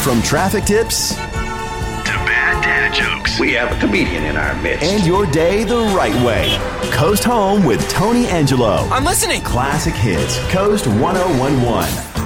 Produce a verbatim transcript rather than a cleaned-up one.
From traffic tips to bad dad jokes. We have a comedian in our midst. and your day the right way. Coast Home with Tony Angelo. I'm listening. Classic Hits, Coast one oh one one.